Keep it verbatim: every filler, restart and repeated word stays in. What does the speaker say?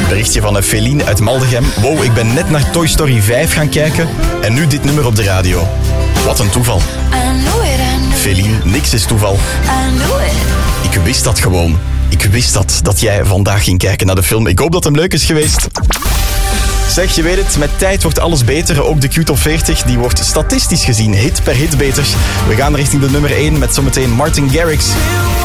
Berichtje van Feline uit Maldegem. Wow, ik ben net naar Toy Story vijf gaan kijken en nu dit nummer op de radio. Wat een toeval. Feline, niks is toeval. Ik wist dat gewoon. Ik wist dat, dat jij vandaag ging kijken naar de film. Ik hoop dat hem leuk is geweest. Zeg, je weet het, met tijd wordt alles beter. Ook de Q-top veertig, die wordt statistisch gezien hit per hit beter. We gaan richting de nummer één met zometeen Martin Garrix.